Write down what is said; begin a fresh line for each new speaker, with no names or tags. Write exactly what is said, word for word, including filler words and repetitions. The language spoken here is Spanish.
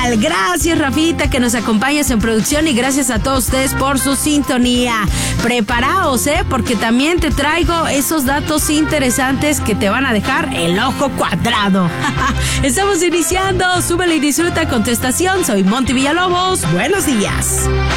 igual. Gracias, Rafita, que nos acompañas en producción, y gracias a todos ustedes por su sintonía. Preparaos, ¿eh? Porque también te traigo esos datos interesantes que te van a dejar el ojo cuadrado. Estamos iniciando. Súbele y disfruta con tu estación. Soy Monty Villalobos. Buenos días.